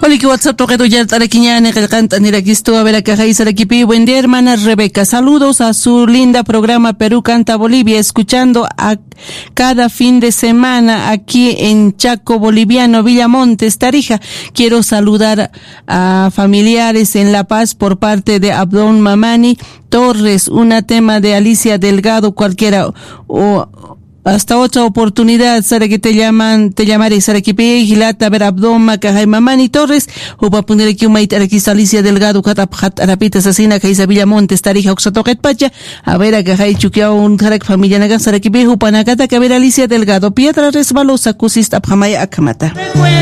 Hola, que WhatsApp toquedo ya taraquiñane, que canta ni la quisto a ver a caja y saraquipi. Buen día, hermana Rebeca. Saludos a su linda programa Perú Canta Bolivia, escuchando a cada fin de semana aquí en Chaco Boliviano, Villamontes, Tarija. Quiero saludar a familiares en La Paz por parte de Abdón Mamani Torres, una tema de Alicia Delgado, cualquiera, o hasta otra oportunidad, Sara, que te llamaré, Sara, que pegue, Gilata, ver Abdoma, Cajay Mamani Torres, o va a poner aquí un maíz, aquí está Alicia Delgado, Catapjat, Arapita, Asesina, Caisa Villamontes, Tarija, Oxatoquet Pacha, a ver a Cajay Chuquiao, un Tarak familia Nagan, Sara, que pegue, Upanacata, que a ver Alicia Delgado, Piedra Resbalosa, Cusista, Pamaya, Akamata.